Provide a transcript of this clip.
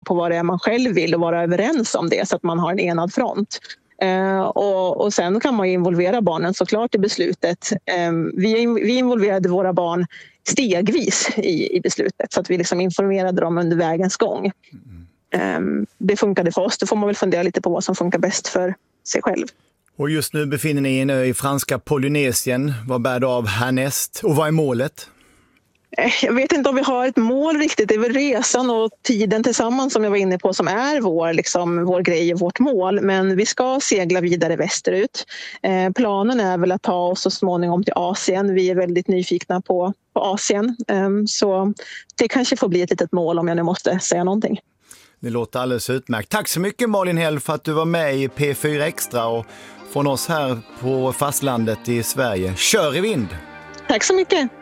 på vad det är man själv vill och vara överens om det så att man har en enad front. Och sen kan man ju involvera barnen såklart i beslutet. Vi involverade våra barn stegvis i beslutet så att vi liksom informerade dem under vägens gång. Det funkade för oss. Då får man väl fundera lite på vad som funkar bäst för sig själv. Och just nu befinner ni en ö i franska Polynesien. Vad bär det av härnäst? Och vad är målet? Jag vet inte om vi har ett mål riktigt. Det är väl resan och tiden tillsammans som jag var inne på som är vår grej och vårt mål. Men vi ska segla vidare västerut. Planen är väl att ta oss så småningom till Asien. Vi är väldigt nyfikna på Asien. Så det kanske får bli ett litet mål om jag nu måste säga någonting. Det låter alldeles utmärkt. Tack så mycket Malin Häll för att du var med i P4 Extra och från oss här på fastlandet i Sverige. Kör i vind! Tack så mycket!